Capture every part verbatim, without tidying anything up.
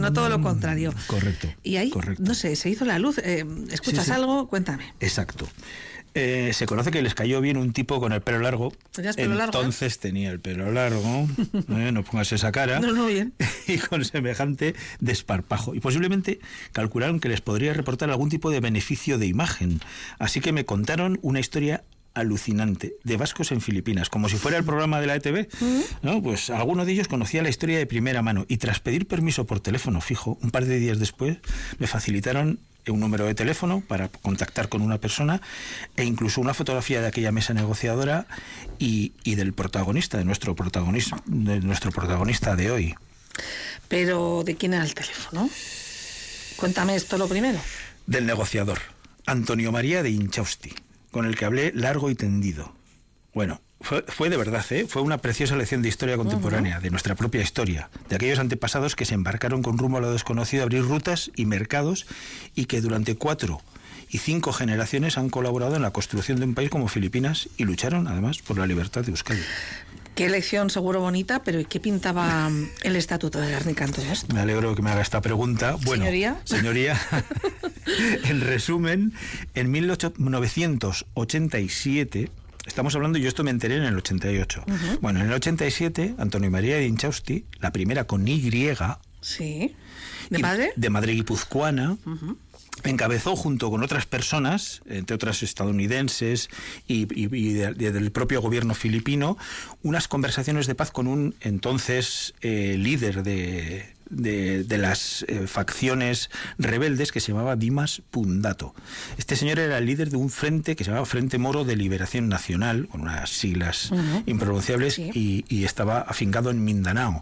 sino todo lo contrario. Correcto. Y ahí, correcto. no sé, se hizo la luz. Eh, ¿Escuchas sí, sí. algo? Cuéntame. Exacto. Eh, se conoce que les cayó bien un tipo con el pelo largo. ¿Tenías pelo largo? Entonces eh? tenía el pelo largo. eh, no pongas esa cara. No, no, bien. Y con semejante desparpajo. Y posiblemente calcularon que les podría reportar algún tipo de beneficio de imagen. Así que me contaron una historia alucinante de vascos en Filipinas, como si fuera el programa de la E T V, ¿no? Pues alguno de ellos conocía la historia de primera mano y tras pedir permiso por teléfono fijo, un par de días después me facilitaron un número de teléfono para contactar con una persona e incluso una fotografía de aquella mesa negociadora y, y del protagonista, de nuestro protagonista, de nuestro protagonista de hoy. Pero ¿de quién era el teléfono? Cuéntame esto lo primero. Del negociador, Antonio María de Inchausti, con el que hablé largo y tendido. Bueno, fue, fue de verdad, ¿eh? Fue una preciosa lección de historia contemporánea, uh-huh. de nuestra propia historia, de aquellos antepasados que se embarcaron con rumbo a lo desconocido a abrir rutas y mercados y que durante cuatro y cinco generaciones han colaborado en la construcción de un país como Filipinas y lucharon, además, por la libertad de Euskadi. Qué lección seguro bonita, pero ¿qué pintaba el Estatuto de Gernika en todo esto? Me alegro que me haga esta pregunta. Bueno, ¿Señoría? Señoría, en resumen, en mil novecientos ochenta y siete, estamos hablando, yo esto me enteré en el ochenta y ocho. Uh-huh. Bueno, en el ochenta y siete, Antonio María de Inchausti, la primera con Y. Sí. ¿De madre? De madre guipuzcoana. Uh-huh. Encabezó junto con otras personas, entre otras estadounidenses y, y, y de, de, del propio gobierno filipino, unas conversaciones de paz con un entonces eh, líder de, de, de las eh, facciones rebeldes que se llamaba Dimas Pundato. Este señor era el líder de un frente que se llamaba Frente Moro de Liberación Nacional, con unas siglas uh-huh. impronunciables, sí. y, y estaba afincado en Mindanao.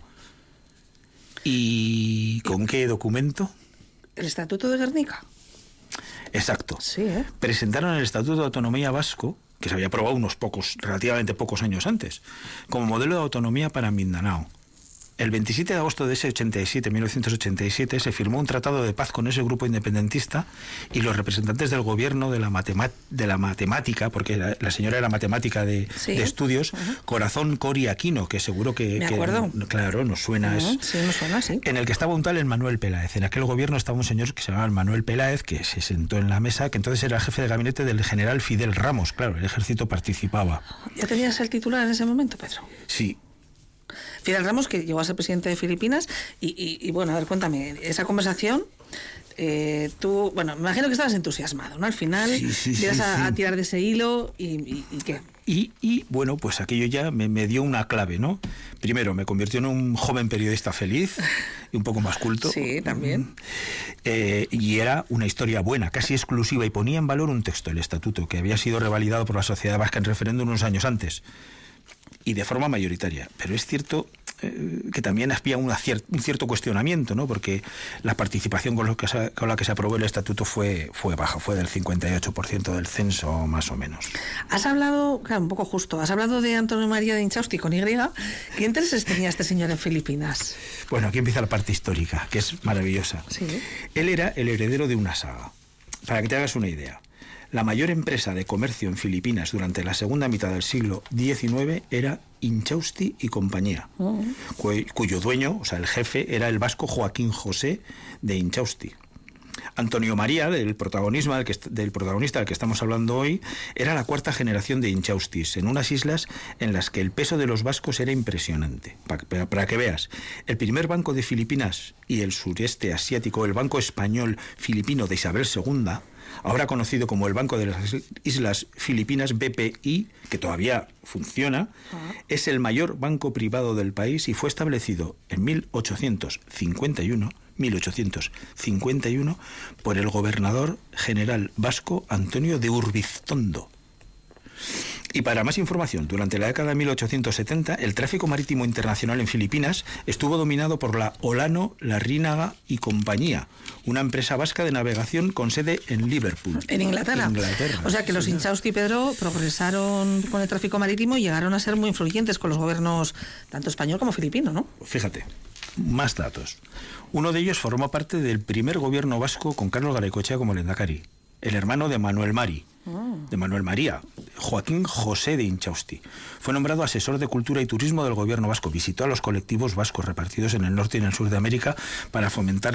¿Y con qué documento? ¿El Estatuto de Gernika? Exacto. Sí, ¿eh? Presentaron el Estatuto de Autonomía Vasco, que se había aprobado unos pocos, relativamente pocos años antes, como modelo de autonomía para Mindanao. El veintisiete de agosto de ese ochenta y siete, mil novecientos ochenta y siete, se firmó un tratado de paz con ese grupo independentista y los representantes del gobierno de la, matemat- de la matemática, porque la, la señora era matemática de, ¿sí? de estudios, uh-huh. Corazón Cori Aquino, que seguro que... Me acuerdo. Que, claro, nos suena. Uh-huh. es, sí, nos suena, sí. En el que estaba un tal Manuel Peláez. En aquel gobierno estaba un señor que se llamaba Manuel Peláez, que se sentó en la mesa, que entonces era el jefe de gabinete del general Fidel Ramos. Claro, el ejército participaba. ¿Ya tenías el titular en ese momento, Pedro? Sí. Fidel Ramos, que llegó a ser presidente de Filipinas, y, y, y bueno, a ver, cuéntame, esa conversación, eh, tú, bueno, me imagino que estabas entusiasmado, ¿no? Al final, sí, sí, ibas sí, a, sí. a tirar de ese hilo, y, y, y ¿qué? Y, y, bueno, pues aquello ya me, me dio una clave, ¿no? Primero, me convirtió en un joven periodista feliz y un poco más culto. Sí, también. Eh, y era una historia buena, casi exclusiva, y ponía en valor un texto, el Estatuto, que había sido revalidado por la sociedad vasca en referéndum unos años antes. Y de forma mayoritaria. Pero es cierto eh, que también había una cier- un cierto cuestionamiento, ¿no? Porque la participación con, lo que se, con la que se aprobó el estatuto fue, fue baja, fue del cincuenta y ocho por ciento del censo, más o menos. Has hablado, claro, un poco justo, has hablado de Antonio María de Inchausti con Y. ¿Qué intereses tenía este señor en Filipinas? Bueno, aquí empieza la parte histórica, que es maravillosa. Sí. Él era el heredero de una saga. Para que te hagas una idea. La mayor empresa de comercio en Filipinas durante la segunda mitad del siglo diecinueve era Inchausti y compañía, uh-huh. cu- cuyo dueño, o sea, el jefe, era el vasco Joaquín José de Inchausti. Antonio María, del, protagonismo, del, que, del protagonista del que estamos hablando hoy, era la cuarta generación de Inchaustis, en unas islas en las que el peso de los vascos era impresionante. Para, para que veas, el primer banco de Filipinas y el sureste asiático, el Banco Español Filipino de Isabel segunda, ahora conocido como el Banco de las Islas Filipinas, B P I, que todavía funciona, uh-huh. es el mayor banco privado del país y fue establecido en mil ochocientos cincuenta y uno por el gobernador general vasco Antonio de Urbiztondo. Y para más información, durante la década de mil ochocientos setenta, el tráfico marítimo internacional en Filipinas estuvo dominado por la Olano, Larrínaga y Compañía, una empresa vasca de navegación con sede en Liverpool. En Inglaterra. Inglaterra. O sea que los Inchausti, Pedro, progresaron con el tráfico marítimo y llegaron a ser muy influyentes con los gobiernos tanto español como filipino, ¿no? Fíjate, más datos. Uno de ellos formó parte del primer gobierno vasco con Carlos Garaikoetxea como lehendakari, el hermano de Manuel Mari. de Manuel María, Joaquín José de Inchausti. Fue nombrado asesor de Cultura y Turismo del gobierno vasco. Visitó a los colectivos vascos repartidos en el norte y en el sur de América para fomentar